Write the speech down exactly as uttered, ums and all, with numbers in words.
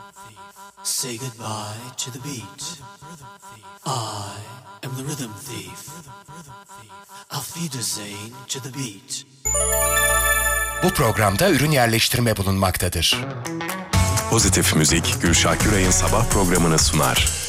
Say goodbye to the beat. I am the rhythm thief. Auf Wiedersehen to the beat. Bu programda ürün yerleştirme bulunmaktadır. Pozitif Müzik, Gülşah Güray'ın sabah programını sunar.